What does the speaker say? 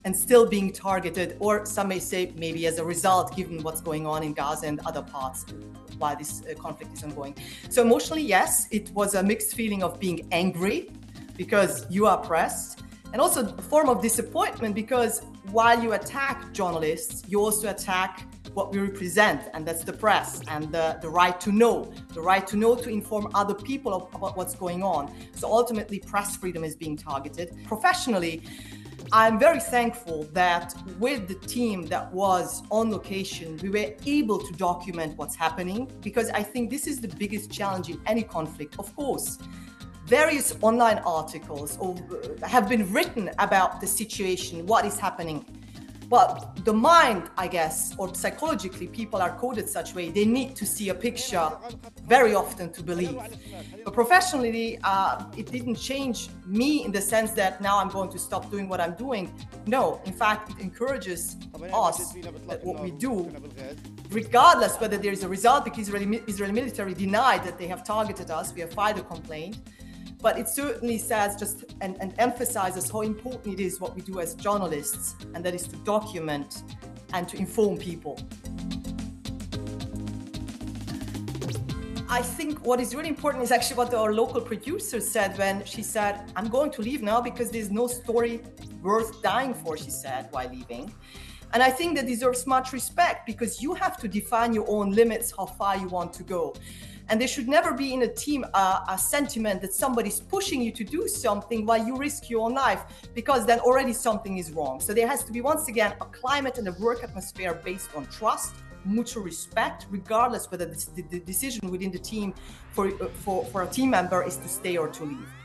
and still being targeted, or some may say maybe as a result, given what's going on in Gaza and other parts while this conflict is ongoing. So emotionally, yes, it was a mixed feeling of being angry because you are pressed, and also a form of disappointment because while you attack journalists, you also attack what we represent, and that's the press and the right to know, to inform other people about what's going on. So ultimately, press freedom is being targeted. Professionally, I'm very thankful that with the team that was on location, we were able to document what's happening, because I think this is the biggest challenge in any conflict. Of course, various online articles have been written about the situation, what is happening. Well, the mind, I guess, or psychologically, people are coded such way. They need to see a picture very often to believe. But professionally, it didn't change me in the sense that now I'm going to stop doing what I'm doing. No, in fact, it encourages us that what we do, regardless whether there is a result, because Israeli military denied that they have targeted us. We have filed a complaint. But it certainly says just and emphasizes how important it is what we do as journalists, and that is to document and to inform people. I think what is really important is actually what our local producer said when she said, I'm going to leave now because there's no story worth dying for, she said, while leaving. And I think that deserves much respect, because you have to define your own limits, how far you want to go. And there should never be in a team a sentiment that somebody's pushing you to do something while you risk your own life, because then already something is wrong. So there has to be, once again, a climate and a work atmosphere based on trust, mutual respect, regardless whether the decision within the team for a team member is to stay or to leave.